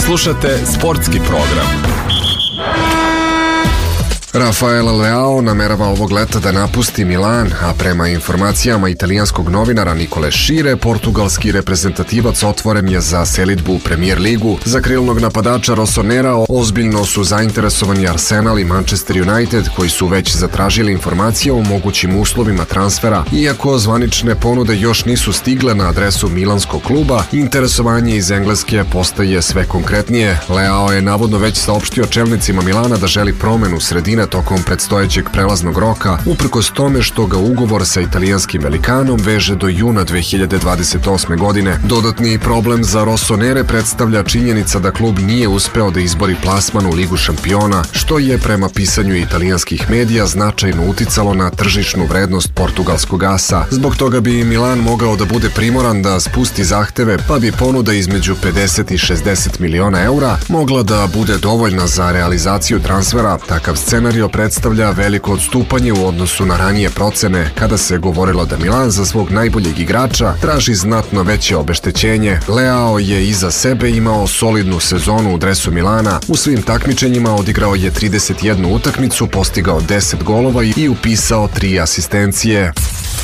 Slušate sportski program. Rafael Leao namerava ovog leta da napusti Milan, a prema informacijama italijanskog novinara Nikole Šire, portugalski reprezentativac otvoren je za selidbu u Premier ligu. Za krilnog napadača Rossonera ozbiljno su zainteresovani Arsenal i Manchester United, koji su već zatražili informacije o mogućim uslovima transfera. Iako zvanične ponude još nisu stigle na adresu milanskog kluba, interesovanje iz Engleske postaje sve konkretnije. Leao je navodno već saopštio čelnicima Milana da želi promenu sredine tokom predstojećeg prelaznog roka, uprkos tome što ga ugovor sa italijanskim velikanom veže do juna 2028. godine. Dodatni problem za Rossonere predstavlja činjenica da klub nije uspeo da izbori plasman u Ligu šampiona, što je prema pisanju italijanskih medija značajno uticalo na tržišnu vrednost portugalskog asa. Zbog toga bi Milan mogao da bude primoran da spusti zahteve, pa bi ponuda između 50 i 60 miliona eura mogla da bude dovoljna za realizaciju transfera. Takav scenario predstavlja veliko odstupanje u odnosu na ranije procene, kada se govorilo da Milan za svog najboljeg igrača traži znatno veće obeštećenje. Leao je iza sebe imao solidnu sezonu u dresu Milana. U svim takmičenjima odigrao je 31 utakmicu, postigao 10 golova i upisao 3 asistencije.